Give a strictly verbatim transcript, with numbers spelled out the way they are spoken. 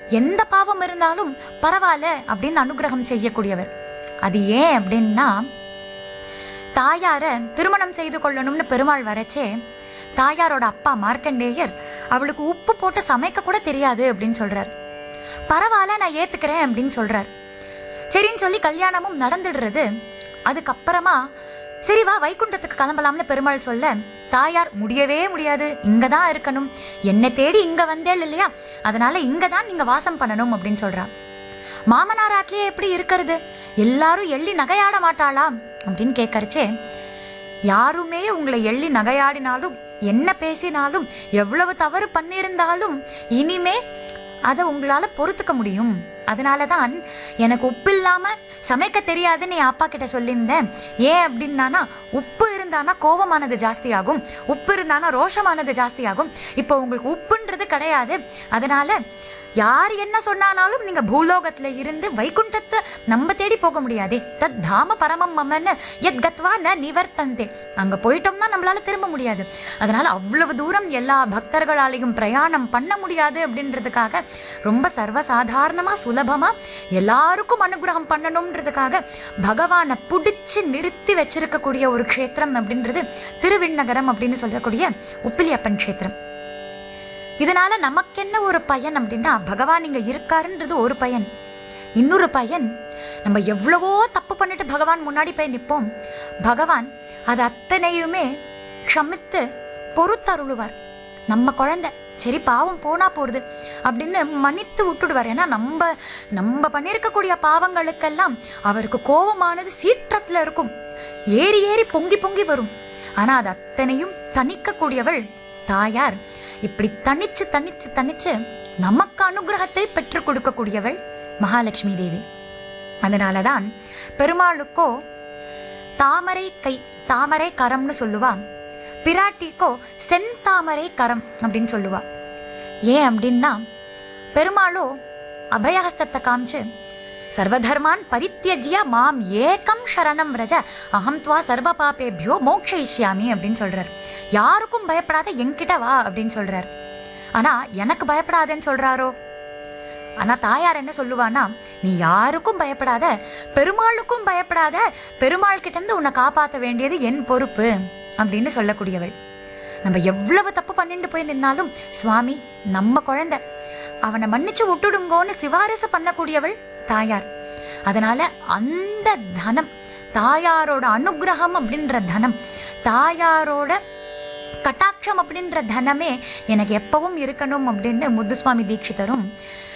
எந்த பாவம் இருந்தாலும் பரவாயில்ல அப்படின்னு அனுகிரகம் செய்யக்கூடியவர். அது ஏன் அப்படின்னா, தாயார திருமணம் செய்து கொள்ளணும்னு பெருமாள் வரச்சே தாயாரோட அப்பா மார்க்கண்டேயர் அவளுக்கு உப்பு போட்டு சமைக்க கூட தெரியாது அப்படின்னு சொல்றார். பரவாயில்ல நான் ஏத்துக்கிறேன் அப்படின்னு சொல்றார். சரின்னு சொல்லி கல்யாணமும் நடந்துடுறது. அதுக்கப்புறமா சரி வா வைகுண்டத்துக்கு கிளம்பலாம்னு பெருமாள் சொல்ல, தாயார் முடியவே முடியாது, இங்கதான் இருக்கணும், என்னை தேடி இங்க வந்தேள் இல்லையா, அதனால இங்கதான் நீங்க வாசம் பண்ணணும் அப்படின்னு சொல்றா. மாமனாராத்திலேயே எப்படி இருக்கிறது, எல்லாரும் எள்ளி நகையாட மாட்டாளாம் அப்படின்னு கேட்கறச்சே, யாருமே உங்களை எள்ளி நகையாடினாலும் என்ன பேசினாலும் எவ்வளவு தவறு பண்ணியிருந்தாலும் இனிமே அதை உங்களால பொறுத்துக்க முடியும். அதனாலதான் எனக்கு உப்பு இல்லாம சமைக்க தெரியாதுன்னு என் அப்பா கிட்ட சொல்லியிருந்தேன். ஏன் அப்படின்னானா, உப்பு இருந்தானா கோபமானது ஜாஸ்தி ஆகும், உப்பு இருந்தானா ரோஷமானது ஜாஸ்தி ஆகும். இப்போ உங்களுக்கு உப்புன்றது கிடையாது, அதனால யார் என்ன சொன்னானாலும் நீங்க பூலோகத்துல இருந்து வைகுண்டத்தை நம்ம தேடி போக முடியாதே. தத் தாம பரமம் மமன்னு எத் கத்வா ந நிவர்த்தந்தே, அங்க போயிட்டோம்னா நம்மளால திரும்ப முடியாது. அதனால அவ்வளவு தூரம் எல்லா பக்தர்களாலையும் பிரயாணம் பண்ண முடியாது அப்படின்றதுக்காக ரொம்ப சர்வசாதாரணமா சுலபமா எல்லாருக்கும் அனுகிரகம் பண்ணணும்ன்றதுக்காக பகவானை பிடிச்சு நிறுத்தி வச்சிருக்கக்கூடிய ஒரு க்ஷேத்திரம் அப்படின்றது திருவிண்ணகரம் அப்படின்னு சொல்லக்கூடிய உப்பிலியப்பன் க்ஷேத்திரம். இதனால நமக்கு என்ன ஒரு பயன் அப்படின்னா, பகவான் இங்க இருக்காருன்றது ஒரு பயன். இன்னொரு பயன், நம்ம எவ்வளவோ தப்பு பண்ணிட்டு பகவான் முன்னாடி போய் நிற்போம், பகவான் அது அத்தனையுமே க்ஷமித்து பொறுத்தருளுவார். நம்ம குழந்தை சரி பாவம் போனா போறது அப்படின்னு மன்னித்து விட்டுடுவார். ஏன்னா நம்ம நம்ம பண்ணியிருக்கக்கூடிய பாவங்களுக்கெல்லாம் அவருக்கு கோபமானது சீற்றத்துல இருக்கும், ஏறி ஏறி பொங்கி பொங்கி வரும். ஆனா அது அத்தனையும் தணிக்கக்கூடியவள் தாயார். இப்படி தனிச்சு தனிச்சு தனிச்சு நமக்கு அனுகிரகத்தை பெற்றுக் கொடுக்கக்கூடியவள் மகாலட்சுமி தேவி. அதனாலதான் பெருமாளுக்கோ தாமரை கை, தாமரை கரம்னு சொல்லுவா, பிராட்டிக்கோ செந்தாமரை கரம் அப்படின்னு சொல்லுவா. ஏன் அப்படின்னா, பெருமாளோ அபயஹஸ்தத்தை காமிச்சு சர்வதர்மான் பரித்யஜ்ய மாம் ஏகம் சரணம் ரஜ அகம் துவா சர்வ பாபேபியோ மோக்ஷயிஷ்யாமி அப்படின்னு சொல்றார். யாருக்கும் பயப்படாத என்கிட்ட வா அப்படின்னு சொல்றார். ஆனா எனக்கு பயப்படாதேன்னு சொல்றாரோ? ஆனா தாயார் என்ன சொல்லுவானா, நீ யாருக்கும் பயப்படாத, பெருமாளுக்கும் பயப்படாத, பெருமாள் கிட்ட இருந்து உன்னை காப்பாற்ற வேண்டியது என் பொறுப்பு அப்படின்னு சொல்லக்கூடியவள். நம்ம எவ்வளவு தப்பு பண்ணிட்டு போய் நின்னாலும் சுவாமி நம்ம குழந்தை, அவனை மன்னிச்சு விட்டுடுங்கோன்னு சிபாரிசு பண்ணக்கூடியவள் தாயார். அதனால அந்த தனம், தாயாரோட அனுகிரகம் அப்படின்ற தனம், தாயாரோட கட்டாட்சம் அப்படின்ற தனமே எனக்கு எப்பவும் இருக்கணும் அப்படின்னு முத்துசுவாமி தீட்சிதரும்